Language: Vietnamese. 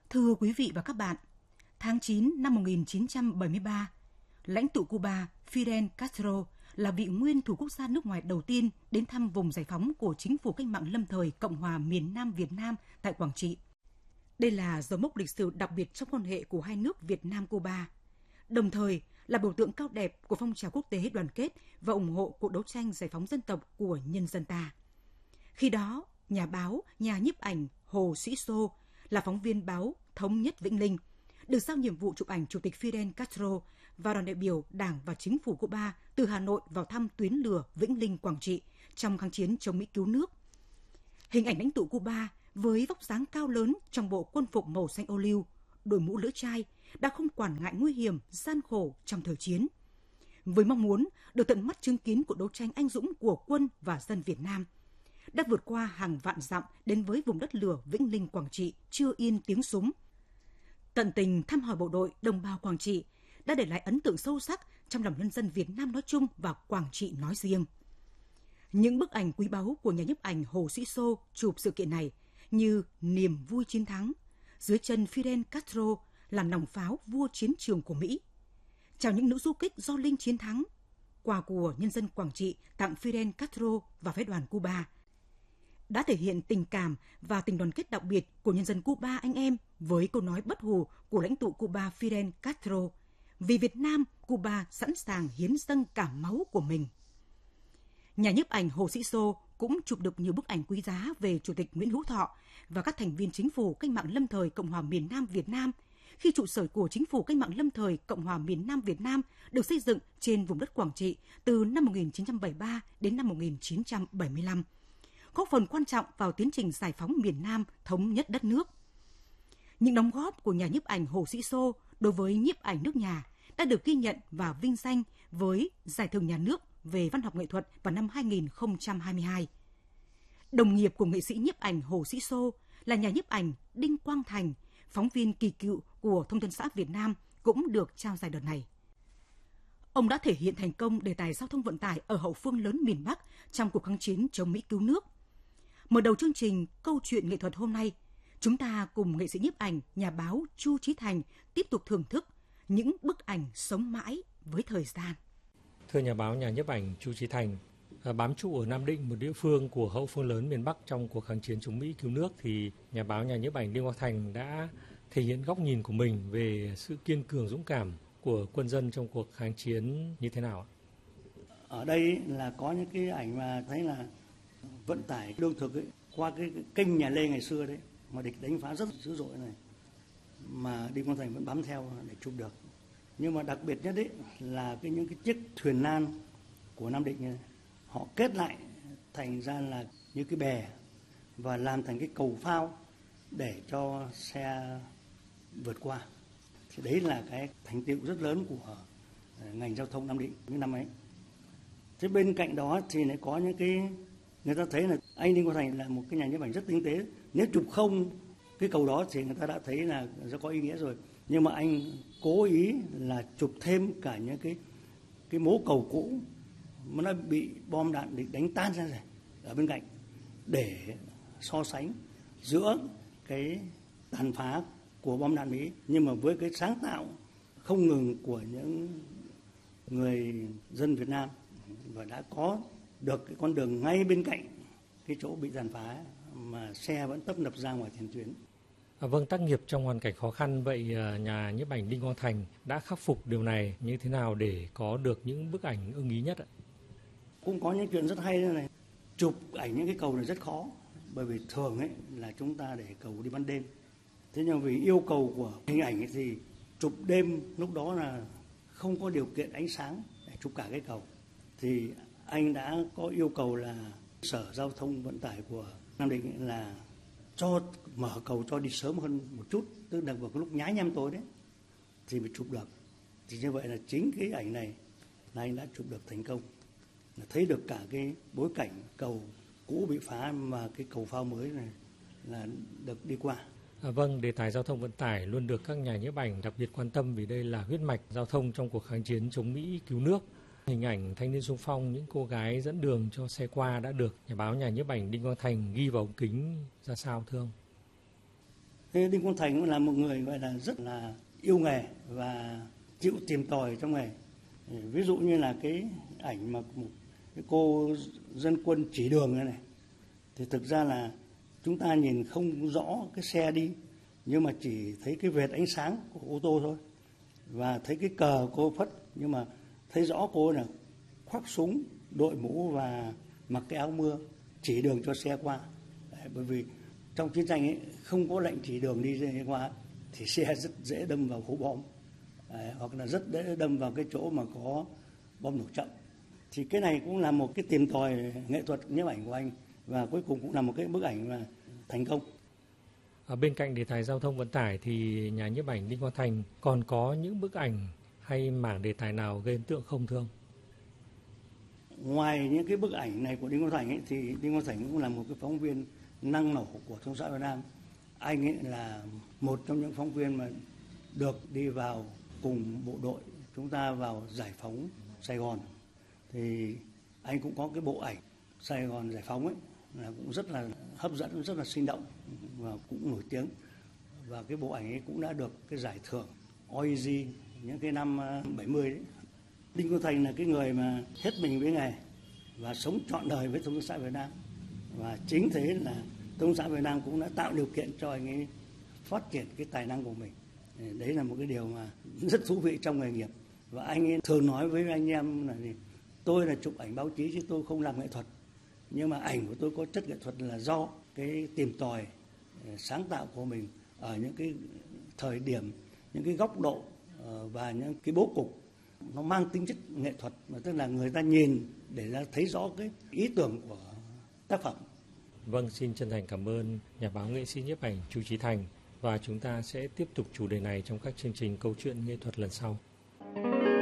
Thưa quý vị và các bạn, tháng 9 năm 1973, lãnh tụ Cuba Fidel Castro là vị nguyên thủ quốc gia nước ngoài đầu tiên đến thăm vùng giải phóng của chính phủ cách mạng lâm thời Cộng hòa miền Nam Việt Nam tại Quảng Trị. Đây là dấu mốc lịch sử đặc biệt trong quan hệ của hai nước Việt Nam-Cuba, đồng thời là biểu tượng cao đẹp của phong trào quốc tế đoàn kết và ủng hộ cuộc đấu tranh giải phóng dân tộc của nhân dân ta. Khi đó, nhà báo, nhà nhiếp ảnh Hồ Sĩ Xô là phóng viên báo Thống nhất Vĩnh Linh, được giao nhiệm vụ chụp ảnh Chủ tịch Fidel Castro và đoàn đại biểu Đảng và Chính phủ Cuba từ Hà Nội vào thăm tuyến lửa Vĩnh Linh, Quảng Trị trong kháng chiến chống Mỹ cứu nước. Hình ảnh lãnh tụ Cuba với vóc dáng cao lớn trong bộ quân phục màu xanh ô liu, đội mũ lưỡi chai đã không quản ngại nguy hiểm, gian khổ trong thời chiến. Với mong muốn được tận mắt chứng kiến cuộc đấu tranh anh dũng của quân và dân Việt Nam, đã vượt qua hàng vạn dặm đến với vùng đất lửa Vĩnh Linh, Quảng Trị chưa yên tiếng súng. Tận tình thăm hỏi bộ đội đồng bào Quảng Trị đã để lại ấn tượng sâu sắc trong lòng nhân dân Việt Nam nói chung và Quảng Trị nói riêng. Những bức ảnh quý báu của nhà nhiếp ảnh Hồ Sĩ Xô chụp sự kiện này như niềm vui chiến thắng, dưới chân Fidel Castro là nòng pháo vua chiến trường của Mỹ, chào những nữ du kích do Linh chiến thắng, quà của nhân dân Quảng Trị tặng Fidel Castro và phái đoàn Cuba, đã thể hiện tình cảm và tình đoàn kết đặc biệt của nhân dân Cuba anh em với câu nói bất hủ của lãnh tụ Cuba Fidel Castro: vì Việt Nam, Cuba sẵn sàng hiến dâng cả máu của mình. Nhà nhiếp ảnh Hồ Sĩ Xô cũng chụp được nhiều bức ảnh quý giá về Chủ tịch Nguyễn Hữu Thọ và các thành viên chính phủ cách mạng lâm thời Cộng hòa miền Nam Việt Nam khi trụ sở của chính phủ cách mạng lâm thời Cộng hòa miền Nam Việt Nam được xây dựng trên vùng đất Quảng Trị từ năm 1973 đến năm 1975, góp phần quan trọng vào tiến trình giải phóng miền Nam, thống nhất đất nước. Những đóng góp của nhà nhiếp ảnh Hồ Sĩ Xô đối với nhiếp ảnh nước nhà đã được ghi nhận và vinh danh với Giải thưởng Nhà nước về văn học nghệ thuật vào năm 2022. Đồng nghiệp của nghệ sĩ nhiếp ảnh Hồ Sĩ Xô là nhà nhiếp ảnh Đinh Quang Thành, phóng viên kỳ cựu của Thông tấn xã Việt Nam cũng được trao giải đợt này. Ông đã thể hiện thành công đề tài giao thông vận tải ở hậu phương lớn miền Bắc trong cuộc kháng chiến chống Mỹ cứu nước. Mở đầu chương trình Câu chuyện nghệ thuật hôm nay, chúng ta cùng nghệ sĩ nhiếp ảnh, nhà báo Chu Chí Thành tiếp tục thưởng thức những bức ảnh sống mãi với thời gian. Thưa nhà báo, nhà nhiếp ảnh Chu Chí Thành, bám trụ ở Nam Định, một địa phương của hậu phương lớn miền Bắc trong cuộc kháng chiến chống Mỹ cứu nước, thì nhà báo, nhà nhiếp ảnh Đinh Quang Thành đã thể hiện góc nhìn của mình về sự kiên cường dũng cảm của quân dân trong cuộc kháng chiến như thế nào ạ? Ở đây là có những cái ảnh mà thấy là vận tải lương thực ấy, qua cái kênh nhà Lê ngày xưa đấy mà địch đánh phá rất dữ dội này, mà Đinh Quang Thành vẫn bám theo để chụp được. Nhưng mà đặc biệt nhất đấy là những cái chiếc thuyền nan của Nam Định này, họ kết lại thành ra là như cái bè và làm thành cái cầu phao để cho xe vượt qua. Thì đấy là cái thành tựu rất lớn của ngành giao thông Nam Định những năm ấy. Thế bên cạnh đó thì lại có những cái, người ta thấy là anh Đinh Quang Thành là một cái nhà nhiếp ảnh rất tinh tế. Nếu chụp không cái cầu đó thì người ta đã thấy là rất có ý nghĩa rồi. Nhưng mà anh cố ý là chụp thêm cả những cái mố cầu cũ mà nó bị bom đạn đánh tan ra rồi ở bên cạnh, để so sánh giữa cái tàn phá của bom đạn Mỹ nhưng mà với cái sáng tạo không ngừng của những người dân Việt Nam, và đã có được cái con đường ngay bên cạnh cái chỗ bị tàn phá mà xe vẫn tấp nập ra ngoài tiền tuyến. Vâng, tác nghiệp trong hoàn cảnh khó khăn, vậy nhà nhiếp ảnh Đinh Quang Thành đã khắc phục điều này như thế nào để có được những bức ảnh ưng ý nhất ạ? Cũng có những chuyện rất hay như này. Chụp ảnh những cái cầu này rất khó, bởi vì thường ấy là chúng ta để cầu đi ban đêm. Thế nhưng vì yêu cầu của hình ảnh ấy thì chụp đêm, lúc đó là không có điều kiện ánh sáng để chụp cả cái cầu. Thì anh đã có yêu cầu là Sở Giao thông Vận tải của Nam Định là cho mở cầu cho đi sớm hơn một chút, tức là vào cái lúc nhá nhem tối đấy thì mới chụp được. Thì như vậy là chính cái ảnh này là anh đã chụp được thành công, là thấy được cả cái bối cảnh cầu cũ bị phá và cái cầu phao mới này là được đi qua. Vâng, đề tài giao thông vận tải luôn được các nhà nhiếp ảnh đặc biệt quan tâm vì đây là huyết mạch giao thông trong cuộc kháng chiến chống Mỹ cứu nước. Hình ảnh thanh niên xung phong, những cô gái dẫn đường cho xe qua đã được nhà báo, nhà nhiếp ảnh Đinh Quang Thành ghi vào ống kính ra sao thưa ông? Thế Đinh Quang Thành cũng là một người gọi là rất là yêu nghề và chịu tìm tòi trong nghề. Ví dụ như là cái ảnh mà một cái cô dân quân chỉ đường này, thì thực ra là chúng ta nhìn không rõ cái xe đi, nhưng mà chỉ thấy cái vệt ánh sáng của ô tô thôi, và thấy cái cờ cô phất, nhưng mà thấy rõ cô là khoác súng, đội mũ và mặc cái áo mưa chỉ đường cho xe qua. Đấy, bởi vì trong chiến tranh ấy không có lệnh chỉ đường đi qua thì xe rất dễ đâm vào hố bom. Đấy, hoặc là rất dễ đâm vào cái chỗ mà có bom nổ chậm. Thì cái này cũng là một cái tìm tòi nghệ thuật nhiếp ảnh của anh, và cuối cùng cũng là một cái bức ảnh mà thành công. Bên cạnh đề tài giao thông vận tải thì nhà nhiếp ảnh Đinh Quang Thành còn có những bức ảnh hay mảng đề tài nào gây ấn tượng không thưa ông? Ngoài những cái bức ảnh này của Đinh Quang Thành ấy, thì Đinh Quang Thành cũng là một cái phóng viên năng nổ của Thông xã Việt Nam. Anh ấy là một trong những phóng viên mà được đi vào cùng bộ đội chúng ta vào giải phóng Sài Gòn. Thì anh cũng có cái bộ ảnh Sài Gòn giải phóng ấy, là cũng rất là hấp dẫn, rất là sinh động và cũng nổi tiếng. Và cái bộ ảnh ấy cũng đã được cái giải thưởng OEG những cái năm 70 đấy. Đinh Quang Thành là cái người mà hết mình với nghề và sống trọn đời với Thông xã Việt Nam. Và chính thế là Thông xã Việt Nam cũng đã tạo điều kiện cho anh ấy phát triển cái tài năng của mình. Đấy là một cái điều mà rất thú vị trong nghề nghiệp. Và anh ấy thường nói với anh em là gì? Tôi là chụp ảnh báo chí chứ tôi không làm nghệ thuật. Nhưng mà ảnh của tôi có chất nghệ thuật là do cái tìm tòi sáng tạo của mình ở những cái thời điểm, những cái góc độ và những cái bố cục nó mang tính chất nghệ thuật, mà tức là người ta nhìn để ra thấy rõ cái ý tưởng của tác phẩm. Vâng, xin chân thành cảm ơn nhà báo nghệ sĩ nhiếp ảnh Chu Chí Thành, và chúng ta sẽ tiếp tục chủ đề này trong các chương trình câu chuyện nghệ thuật lần sau.